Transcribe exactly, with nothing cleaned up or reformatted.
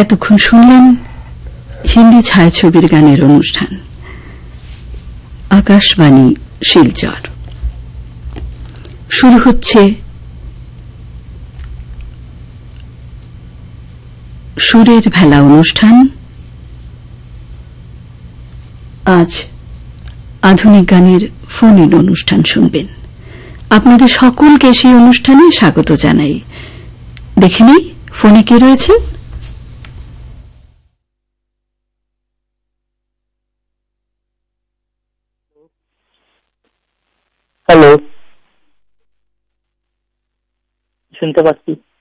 এতক্ষণ শুনলেন হিন্দি ছায়াছবির গানের অনুষ্ঠান আকাশবাণী শিলচর। শুরু হচ্ছে সুরের ভেলা অনুষ্ঠান। আজ আধুনিক গানের ফোন ইন অনুষ্ঠান শুনবেন। আপনাদের সকলকে সেই অনুষ্ঠানে স্বাগত জানাই। দেখে নেই ফোনে কে রয়েছেন। হ্যালো, শুনতে পাচ্ছি।